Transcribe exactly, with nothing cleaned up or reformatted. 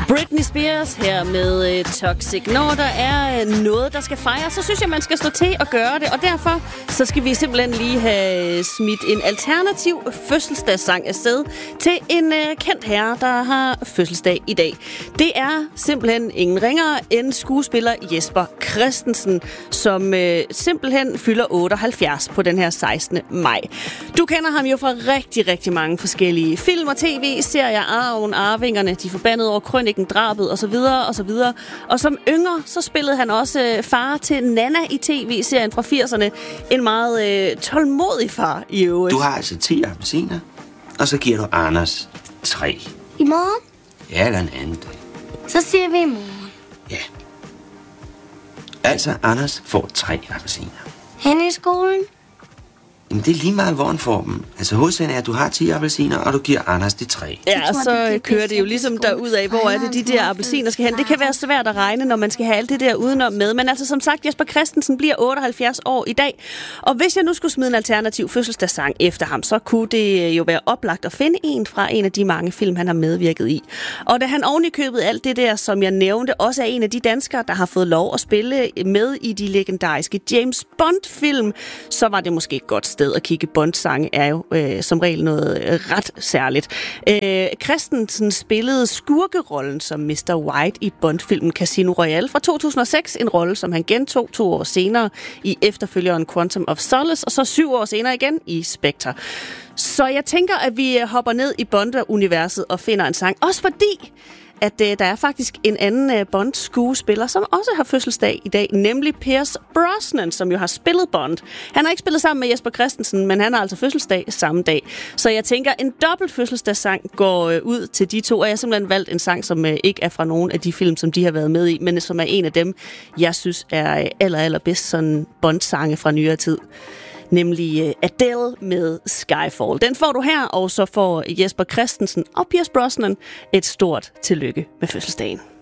Britney Spears her med uh, Toxic. Når der er uh, noget, der skal fejres, så synes jeg, man skal stå til at gøre det. Og derfor så skal vi simpelthen lige have smidt en alternativ fødselsdagssang afsted til en uh, kendt herre, der har fødselsdag i dag. Det er simpelthen ingen ringere end skuespiller Jesper Christensen, som uh, simpelthen fylder otteoghalvfjerds på den her sekstende maj. Du kender ham jo fra rigtig, rigtig mange forskellige film og tv-serier. Arven, Arvingerne, De Forbandede over Krøniken, Drabet osv. osv. Og som yngre, så spillede han også far til Nana i tv-serien fra firserne. En meget øh, tålmodig far i øvrigt. Du har altså ti appelsiner, og så giver du Anders tre. I morgen? Ja, eller en anden dag. Så siger vi i morgen. Ja. Altså, Anders får tre appelsiner. Henne i skolen? Jamen, det er lige meget, hvor han får dem. Altså, hovedsagen er, at du har ti appelsiner, og du giver Anders de tre. Ja, og så kører det jo ligesom derudad, hvor er det, de der appelsiner skal hen. Det kan være svært at regne, når man skal have alt det der udenom med. Men altså, som sagt, Jesper Christensen bliver otteoghalvfjerds år i dag. Og hvis jeg nu skulle smide en alternativ fødselsdagssang efter ham, så kunne det jo være oplagt at finde en fra en af de mange film, han har medvirket i. Og da han ovenikøbet alt det der, som jeg nævnte, også er en af de danskere, der har fået lov at spille med i de legendariske James Bond-film, så var det måske et godt sted at kigge. Bond-sange er jo øh, som regel noget øh, ret særligt. Øh, Christensen spillede skurkerollen som mister White i Bond-filmen Casino Royale fra to tusind og seks, en rolle, som han gentog to år senere i efterfølgeren Quantum of Solace, og så syv år senere igen i Spectre. Så jeg tænker, at vi hopper ned i Bond-universet og finder en sang, også fordi at øh, der er faktisk en anden øh, Bond-skuespiller, som også har fødselsdag i dag, nemlig Pierce Brosnan, som jo har spillet Bond. Han har ikke spillet sammen med Jesper Christensen, men han har altså fødselsdag samme dag. Så jeg tænker, en dobbelt fødselsdagssang går øh, ud til de to, og jeg har simpelthen valgt en sang, som øh, ikke er fra nogen af de film, som de har været med i, men som er en af dem, jeg synes er øh, aller, allerbedst sådan Bond-sange fra nyere tid. Nemlig Adele med Skyfall. Den får du her, og så får Jesper Christensen og Pierce Brosnan et stort tillykke med fødselsdagen.